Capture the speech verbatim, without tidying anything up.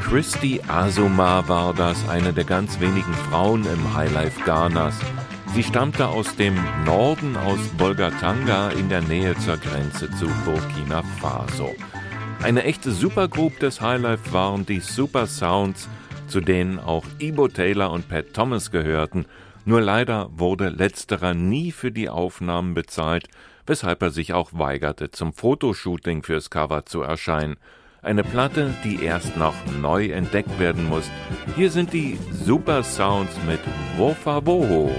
Christy Azumah war das, eine der ganz wenigen Frauen im Highlife Ghanas. Sie stammte aus dem Norden, aus Bolgatanga in der Nähe zur Grenze zu Burkina Faso. Eine echte Supergroup des Highlife waren die Super Sounds, zu denen auch Ibo Taylor und Pat Thomas gehörten. Nur leider wurde letzterer nie für die Aufnahmen bezahlt, weshalb er sich auch weigerte, zum Fotoshooting fürs Cover zu erscheinen. Eine Platte, die erst noch neu entdeckt werden muss. Hier sind die Super Sounds mit Wo Fa Wo.